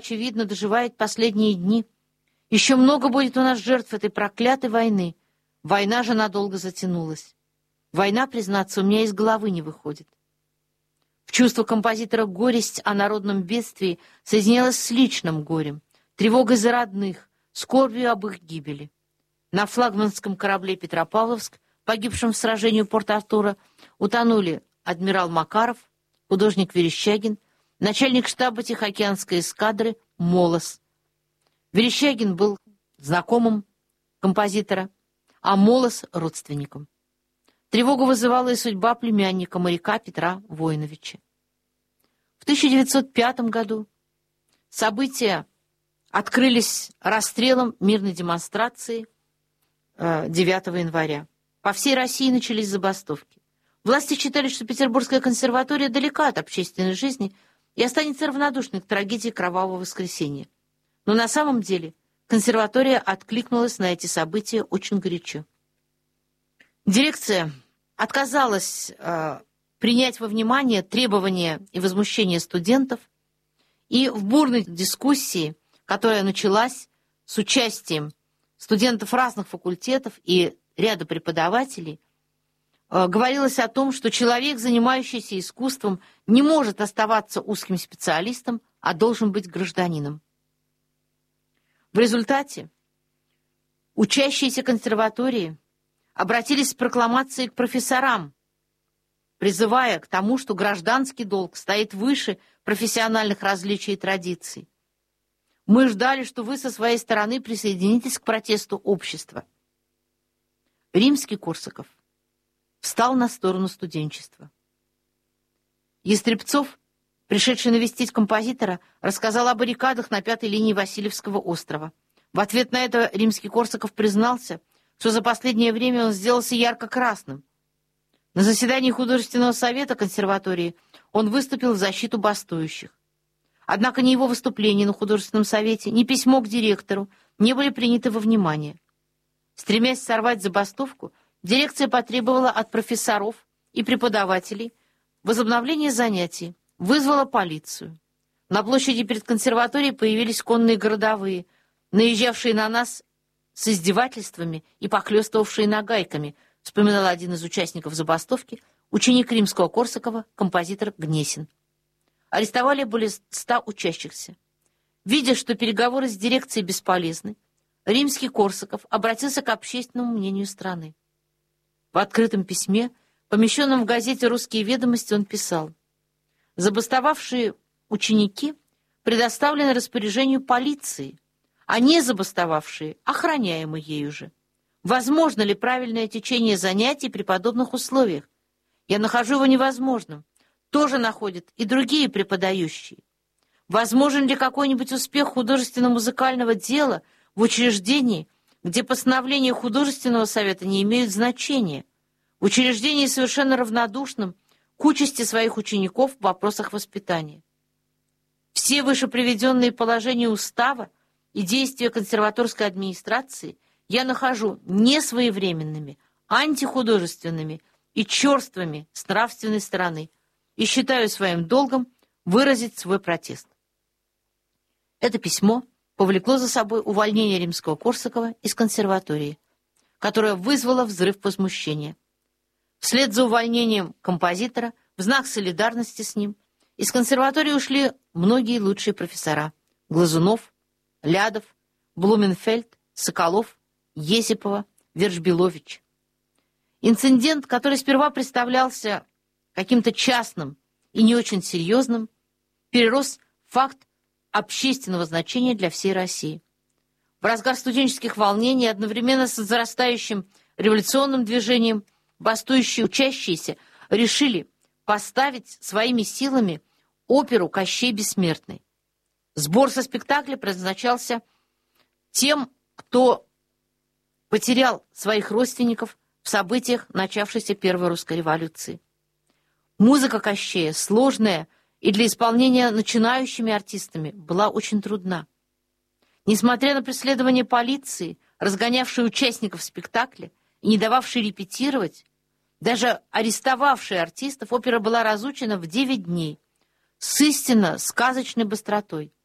очевидно, доживает последние дни. Еще много будет у нас жертв этой проклятой войны. Война же надолго затянулась. Война, признаться, у меня из головы не выходит. В чувство композитора горесть о народном бедствии соединялась с личным горем, тревогой за родных, скорбью об их гибели. На флагманском корабле «Петропавловск», погибшем в сражении у Порт-Артура, утонули адмирал Макаров, художник Верещагин, начальник штаба Тихоокеанской эскадры Молос. Верещагин был знакомым композитора, а Молос — родственником. Тревогу вызывала и судьба племянника моряка Петра Воиновича. В 1905 году события открылись расстрелом мирной демонстрации 9 января. По всей России начались забастовки. Власти считали, что Петербургская консерватория далека от общественной жизни и останется равнодушной к трагедии Кровавого воскресенья. Но на самом деле консерватория откликнулась на эти события очень горячо. Дирекция отказалась принять во внимание требования и возмущения студентов, и в бурной дискуссии, которая началась с участием студентов разных факультетов и ряда преподавателей, говорилось о том, что человек, занимающийся искусством, не может оставаться узким специалистом, а должен быть гражданином. В результате учащиеся консерватории обратились с прокламацией к профессорам, призывая к тому, что гражданский долг стоит выше профессиональных различий и традиций. Мы ждали, что вы со своей стороны присоединитесь к протесту общества. Римский-Корсаков встал на сторону студенчества. Ястребцов, пришедший навестить композитора, рассказал о баррикадах на 5-й линии Васильевского острова. В ответ на это Римский-Корсаков признался, что за последнее время он сделался ярко-красным. На заседании художественного совета консерватории он выступил в защиту бастующих. Однако ни его выступление на художественном совете, ни письмо к директору не были приняты во внимание. Стремясь сорвать забастовку, дирекция потребовала от профессоров и преподавателей возобновления занятий, вызвала полицию. На площади перед консерваторией появились конные городовые, наезжавшие на нас с издевательствами и похлёстывавшие нагайками, вспоминал один из участников забастовки, ученик Римского-Корсакова, композитор Гнесин. Арестовали более 100 учащихся. Видя, что переговоры с дирекцией бесполезны, Римский-Корсаков обратился к общественному мнению страны. В открытом письме, помещенном в газете «Русские ведомости», он писал: «Забастовавшие ученики предоставлены распоряжению полиции, а не забастовавшие охраняемы ею же. Возможно ли правильное течение занятий при подобных условиях? Я нахожу его невозможным. Тоже находят и другие преподающие. Возможен ли какой-нибудь успех художественно-музыкального дела в учреждении, где постановления художественного совета не имеют значения, в учреждении совершенно равнодушном к участи своих учеников в вопросах воспитания? Все вышеприведенные положения устава и действия консерваторской администрации я нахожу несвоевременными, антихудожественными и черствыми с нравственной стороны и считаю своим долгом выразить свой протест». Это письмо повлекло за собой увольнение Римского-Корсакова из консерватории, которое вызвало взрыв возмущения. Вслед за увольнением композитора, в знак солидарности с ним, из консерватории ушли многие лучшие профессора: Глазунов, Лядов, Блуменфельд, Соколов, Есипова, Вершбилович. Инцидент, который сперва представлялся каким-то частным и не очень серьезным, перерос в факт общественного значения для всей России. В разгар студенческих волнений, одновременно с возрастающим революционным движением, бастующие учащиеся решили поставить своими силами оперу «Кощей Бессмертный». Сбор со спектакля предназначался тем, кто потерял своих родственников в событиях начавшейся Первой русской революции. Музыка Кощея, сложная и для исполнения начинающими артистами, была очень трудна. Несмотря на преследование полиции, разгонявшей участников спектакля и не дававшей репетировать, даже арестовавшей артистов, опера была разучена в 9 дней с истинно сказочной быстротой.